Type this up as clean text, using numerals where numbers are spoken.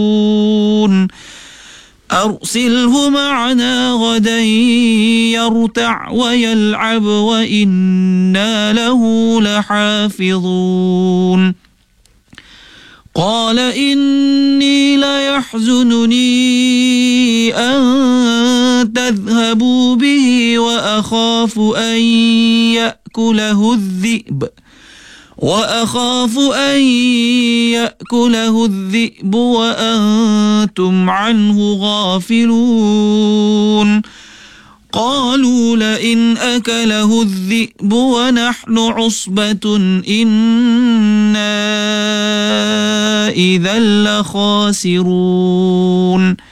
أرسله معنا غدا يرتع ويلعب وإنا له لحافظون. قال إني ليحزنني أن تذهبوا به وأخاف أن يأكله الذئب وأنتم عنه غافلون. قالوا لئن أكله الذئب ونحن عصبة إنا إذا لخاسرون.